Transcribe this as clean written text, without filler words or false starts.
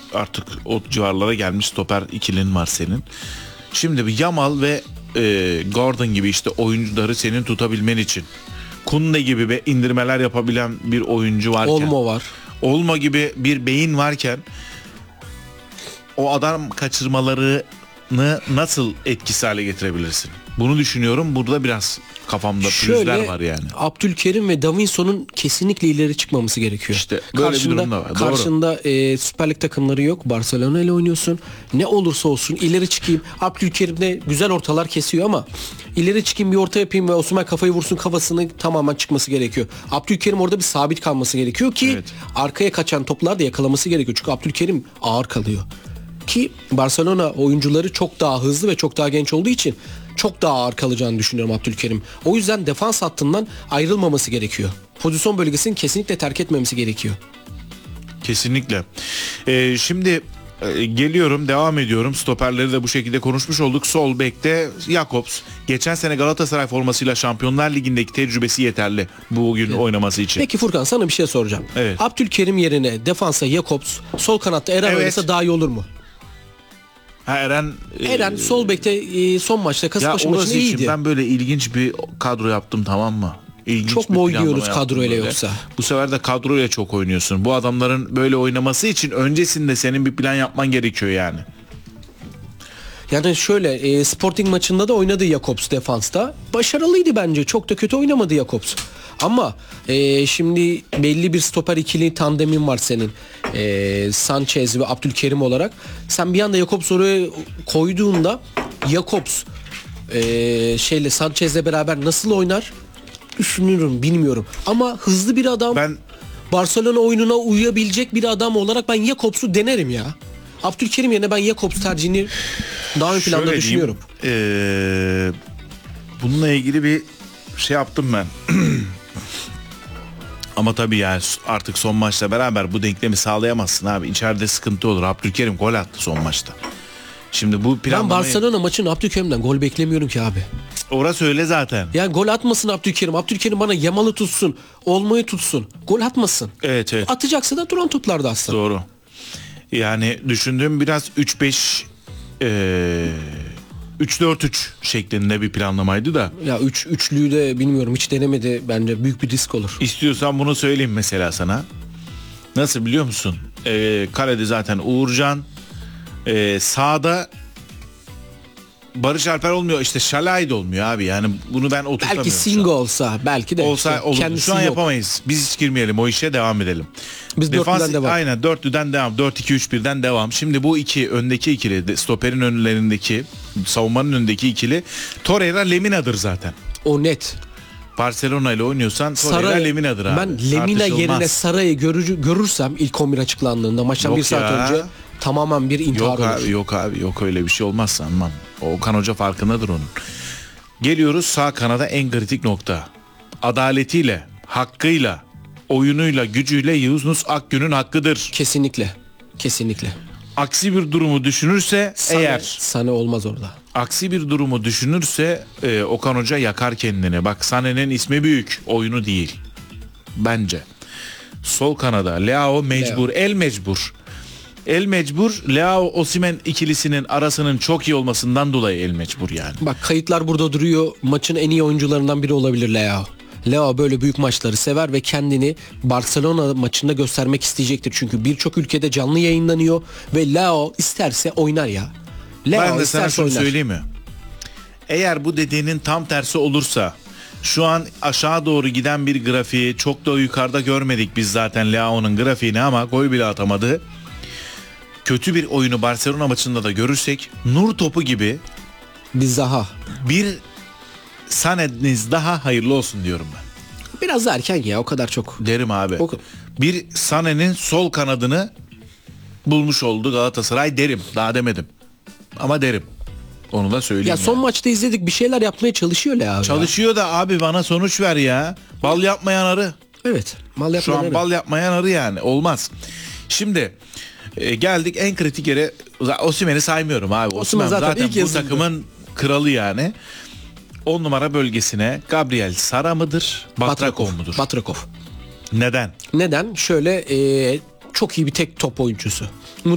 artık o civarlara gelmiş stoper ikilin var senin. Şimdi bir Yamal ve Gordon gibi işte oyuncuları senin tutabilmen için Kunde gibi bir indirmeler yapabilen bir oyuncu varken, Olmo var. Olmo gibi bir beyin varken o adam kaçırmalarını nasıl etkisiz hale getirebilirsin? Bunu düşünüyorum. Burada biraz kafamda pürüzler var yani. Abdülkerim ve Davinson'un kesinlikle ileri çıkmaması gerekiyor. İşte böyle bir durum da var. Karşında Süper Lig takımları yok. Barcelona ile oynuyorsun. Ne olursa olsun ileri çıkayım. Abdülkerim de güzel ortalar kesiyor ama ileri çıkayım, bir orta yapayım ve Osimhen kafayı vursun, kafasını tamamen çıkması gerekiyor. Abdülkerim orada bir sabit kalması gerekiyor ki arkaya kaçan toplar da yakalaması gerekiyor. Çünkü Abdülkerim ağır kalıyor. Ki Barcelona oyuncuları çok daha hızlı ve çok daha genç olduğu için çok daha ağır kalacağını düşünüyorum Abdülkerim. O yüzden defans hattından ayrılmaması gerekiyor. Pozisyon bölgesini kesinlikle terk etmemesi gerekiyor. Kesinlikle. Şimdi geliyorum, devam ediyorum. Stoperleri de bu şekilde konuşmuş olduk. Sol bekte Jakobs. Geçen sene Galatasaray formasıyla Şampiyonlar Ligi'ndeki tecrübesi yeterli bugün oynaması için. Peki Furkan, sana bir şey soracağım. Evet. Abdülkerim yerine defansa Jakobs, sol kanatta Eren oynasa daha iyi olur mu? Eren sol bekte son maçta Kasımpaşa maçında iyiydi. Ben böyle ilginç bir kadro yaptım, tamam mı? İlginç çok mu oynuyoruz kadroyla yoksa? Bu sefer de kadroyla çok oynuyorsun. Bu adamların böyle oynaması için öncesinde senin bir plan yapman gerekiyor yani. Yani şöyle Sporting maçında da oynadı Jakobs defansta. Başarılıydı bence. Çok da kötü oynamadı Jakobs. Ama şimdi belli bir stoper ikili tandemin var senin. Sanchez ve Abdülkerim olarak. Sen bir anda Jakobs oraya koyduğunda Jakobs Sanchez'le beraber nasıl oynar? Düşünüyorum, bilmiyorum. Ama hızlı bir adam. Barcelona oyununa uyabilecek bir adam olarak ben Jakobs'u denerim ya. Abdülkerim yerine ben Jakobs tercihini daha ön planda düşünüyorum. Bununla ilgili bir şey yaptım ben. Ama tabii yani artık son maçla beraber bu denklemi sağlayamazsın abi. İçeride sıkıntı olur. Abdülkerim gol attı son maçta. Şimdi bu planlamayı... Ben Barcelona maçının Abdülkerim'den gol beklemiyorum ki abi. Orası öyle zaten. Yani gol atmasın Abdülkerim. Abdülkerim bana Yamal'ı tutsun, Olmo'yu tutsun. Gol atmasın. Evet. Atacaksa da duran toplarda aslında. Doğru. Yani düşündüğüm biraz 3-5 3-4-3 şeklinde bir planlamaydı da. Ya üçlüyü de bilmiyorum, hiç denemedi, bence büyük bir risk olur. İstiyorsan bunu söyleyeyim mesela sana. Nasıl biliyor musun? Kalede zaten Uğurcan. Sağda Barış Alper olmuyor, işte Şalay da olmuyor abi. Yani bunu ben oturtamıyorum. Belki Singo olsa, belki de olsa olur. Şu an yapamayız. Biz hiç girmeyelim o işe, devam edelim. Biz dörtlüden devam. Aynen, dörtlüden devam. 4-2-3-1'den devam. Şimdi bu öndeki ikili, stoperin önlerindeki, savunmanın önündeki ikili Torreira Lemina'dır zaten. O net. Barcelona ile oynuyorsan Torreira Lemina'dır abi. Ben Lemina yerine Sara'yı görürsem ilk 11 açıklandığında maçtan bir saat önce tamamen bir intihar olur. Yok öyle bir şey olmaz sanmam. Okan Hoca farkındadır onun. Geliyoruz sağ kanada, en kritik nokta. Adaletiyle, hakkıyla, oyunuyla, gücüyle Yunus Akgün'ün hakkıdır. Kesinlikle. Aksi bir durumu düşünürse Sane olmaz orada. Aksi bir durumu düşünürse Okan Hoca yakar kendini. Bak, Sané'nin ismi büyük, oyunu değil. Bence. Sol kanada Leao mecbur. El mecbur. Leao Osimhen ikilisinin arasının çok iyi olmasından dolayı el mecbur yani. Bak, kayıtlar burada duruyor. Maçın en iyi oyuncularından biri olabilir Leao. Leao böyle büyük maçları sever ve kendini Barcelona maçında göstermek isteyecektir. Çünkü birçok ülkede canlı yayınlanıyor ve Leao isterse oynar ya. Ben de sana şunu söyleyeyim mi? Eğer bu dediğinin tam tersi olursa, şu an aşağı doğru giden bir grafiği çok da yukarıda görmedik biz zaten Leao'nun grafiğini, ama gol bile atamadı. Kötü bir oyunu Barcelona maçında da görürsek, nur topu gibi bir Sané'niz daha hayırlı olsun diyorum ben. Biraz erken ya, o kadar çok. Derim abi. Bir Sané'nin sol kanadını bulmuş oldu Galatasaray derim. Daha demedim. Ama derim. Onu da söyleyeyim. Ya son maçta izledik, bir şeyler yapmaya çalışıyor Leao. Çalışıyor da abi, bana sonuç ver ya. Bal yapmayan arı. Evet. Şu an bal yapmayan arı yani. Olmaz. Şimdi geldik en kritik yere. Osimhen'i saymıyorum abi. Osimhen zaten bu takımın kralı yani. 10 numara bölgesine Gabriel Sara mıdır? Batrakov mudur? Batrakov. Neden? Şöyle çok iyi bir tek top oyuncusu.